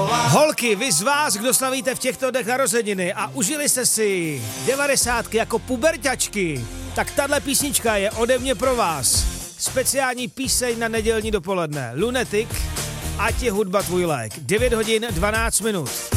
Holky, vy z vás, kdo slavíte v těchto dnech narozeniny a užili jste si 90 jako puberťačky, tak tahle písnička je ode mě pro vás. Speciální píseň na nedělní dopoledne. Lunatic, ať je hudba tvůj lék. 9 hodin 12 minut.